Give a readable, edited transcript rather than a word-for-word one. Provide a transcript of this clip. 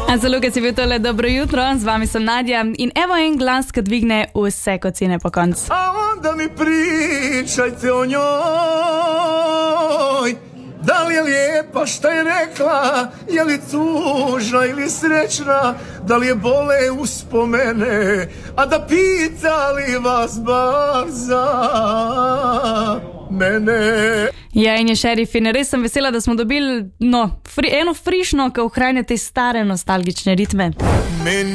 Zelo, kad si bil tole dobro jutro, z vami sem Nadja in evo en glas, ki dvigne vse kocine po koncu. A onda mi pričajte o njoj, da li je lijepa, šta je rekla, je li tužna ili srećna, da li je bole uspomene, a da pita li vas bar za mene. Ja, in je šerif in res sem vesela, da smo dobili eno frišno, ki ohranja te stare nostalgične ritme.